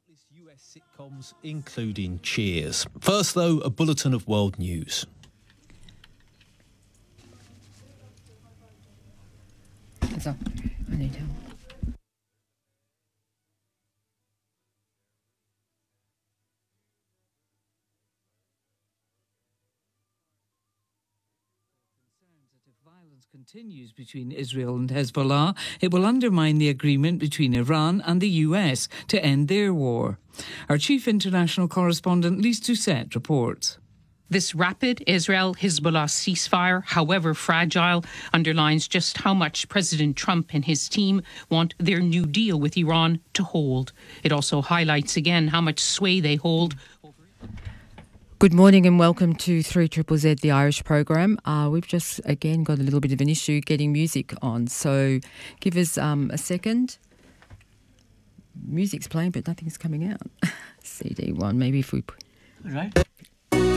US sitcoms, including Cheers. First, though, a bulletin of world news. So, I need help. Violence continues between Israel and Hezbollah. It will undermine the agreement between Iran and the US to end their war. Our chief international correspondent, Lise Doucette, reports. This rapid Israel-Hezbollah ceasefire, however fragile, underlines just how much President Trump and his team want their new deal with Iran to hold. It also highlights again how much sway they hold. Good morning and welcome to 3ZZZ, the Irish program. We've just, again, got a little bit of an issue getting music on, so give us a second. Music's playing, but nothing's coming out. CD1, maybe if we... Right.